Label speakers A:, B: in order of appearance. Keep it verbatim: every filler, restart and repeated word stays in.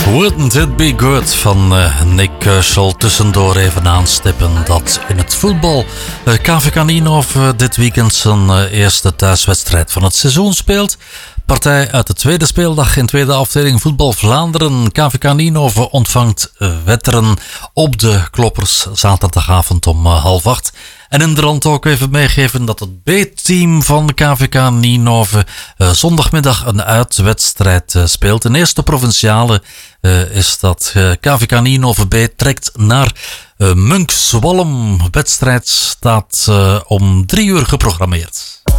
A: Wouldn't It Be Good van uh, Nick Kershaw. Tussendoor even aanstippen dat in het voetbal uh, K V K Nienhoven dit weekend zijn uh, eerste thuiswedstrijd van het seizoen speelt. Partij uit de tweede speeldag in tweede afdeling voetbal Vlaanderen. K V K Nienhoven ontvangt uh, Wetteren op de Kloppers zaterdagavond om uh, half acht. En in de rand ook even meegeven dat het B-team van K V K Nienhoven uh, zondagmiddag een uitwedstrijd uh, speelt. De eerste provinciale uh, is dat uh, K V K Nienhoven B trekt naar uh, Munk Zwalm. De wedstrijd staat uh, om drie uur geprogrammeerd.